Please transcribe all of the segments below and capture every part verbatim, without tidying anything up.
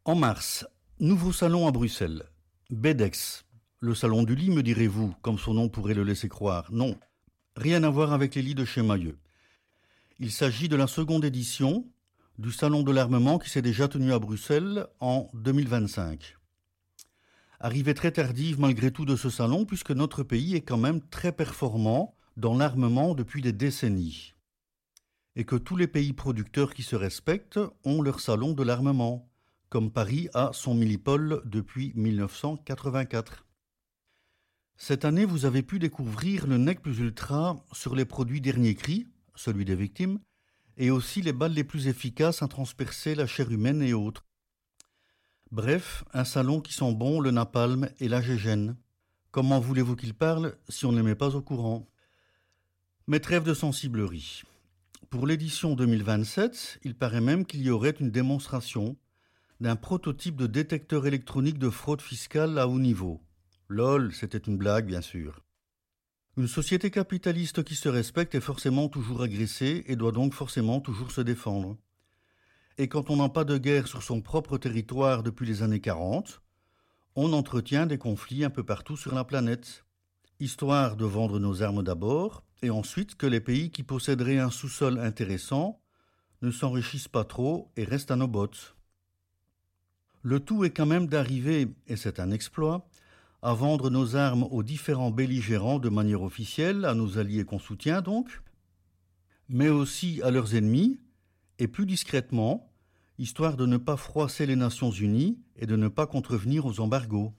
En mars, nouveau salon à Bruxelles. BEDEX. Le salon du lit, me direz-vous, comme son nom pourrait le laisser croire. Non, rien à voir avec les lits de chez Mailleux. Il s'agit de la seconde édition du salon de l'armement qui s'est déjà tenu à Bruxelles en deux mille vingt-cinq. Arrivée très tardive malgré tout de ce salon, puisque notre pays est quand même très performant dans l'armement depuis des décennies. Et que tous les pays producteurs qui se respectent ont leur salon de l'armement, comme Paris a son Millipol depuis mille neuf cent quatre-vingt-quatre. Cette année, vous avez pu découvrir le Nec Plus Ultra sur les produits dernier cri, celui des victimes, et aussi les balles les plus efficaces à transpercer la chair humaine et autres. Bref, un salon qui sent bon le napalm et la gégène. Comment voulez-vous qu'il parle si on ne les met pas au courant? Mais trêve de sensiblerie. Pour l'édition deux mille vingt-sept, il paraît même qu'il y aurait une démonstration d'un prototype de détecteur électronique de fraude fiscale à haut niveau. Lol, c'était une blague, bien sûr. Une société capitaliste qui se respecte est forcément toujours agressée et doit donc forcément toujours se défendre. Et quand on n'a pas de guerre sur son propre territoire depuis les années quarante, on entretient des conflits un peu partout sur la planète, histoire de vendre nos armes d'abord, et ensuite que les pays qui posséderaient un sous-sol intéressant ne s'enrichissent pas trop et restent à nos bottes. Le tout est quand même d'arriver, et c'est un exploit, à vendre nos armes aux différents belligérants de manière officielle, à nos alliés qu'on soutient donc, mais aussi à leurs ennemis, et plus discrètement, histoire de ne pas froisser les Nations Unies et de ne pas contrevenir aux embargos.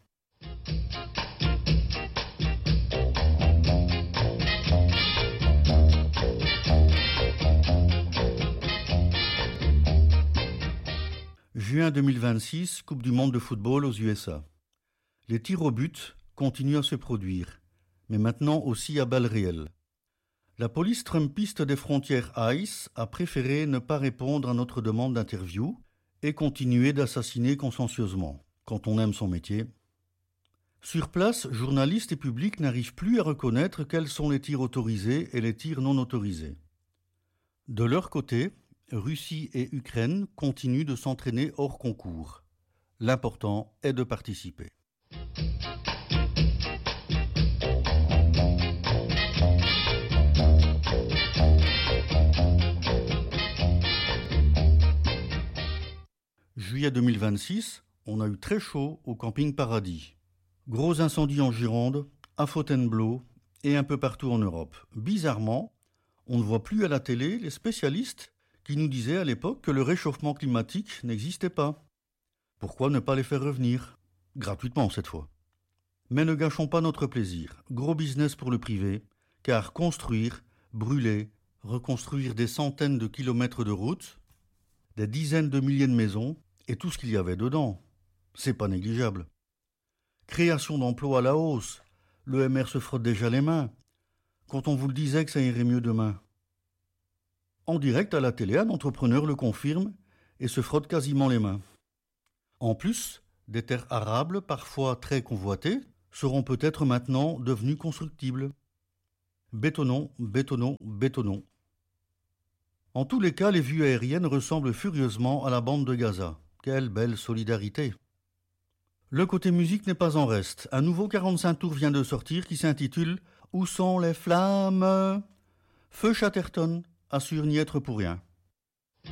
Juin deux mille vingt-six, Coupe du monde de football aux U S A. Les tirs au but continuent à se produire, mais maintenant aussi à balles réelles. La police trumpiste des frontières ICE a préféré ne pas répondre à notre demande d'interview et continuer d'assassiner consciencieusement, quand on aime son métier. Sur place, journalistes et publics n'arrivent plus à reconnaître quels sont les tirs autorisés et les tirs non autorisés. De leur côté, Russie et Ukraine continuent de s'entraîner hors concours. L'important est de participer. Juillet deux mille vingt-six, on a eu très chaud au camping Paradis. Gros incendie en Gironde, à Fontainebleau et un peu partout en Europe. Bizarrement, on ne voit plus à la télé les spécialistes qui nous disaient à l'époque que le réchauffement climatique n'existait pas. Pourquoi ne pas les faire revenir? Gratuitement cette fois. Mais ne gâchons pas notre plaisir. Gros business pour le privé, car construire, brûler, reconstruire des centaines de kilomètres de routes, des dizaines de milliers de maisons, et tout ce qu'il y avait dedans, c'est pas négligeable. Création d'emplois à la hausse, l'E M R se frotte déjà les mains, quand on vous le disait que ça irait mieux demain. En direct à la télé, un entrepreneur le confirme et se frotte quasiment les mains. En plus, des terres arables, parfois très convoitées, seront peut-être maintenant devenues constructibles. Bétonnons, bétonnons, bétonnons. En tous les cas, les vues aériennes ressemblent furieusement à la bande de Gaza. Quelle belle solidarité! Le côté musique n'est pas en reste. Un nouveau quarante-cinq tours vient de sortir qui s'intitule « Où sont les flammes ?» Feu Chatterton assure n'y être pour rien.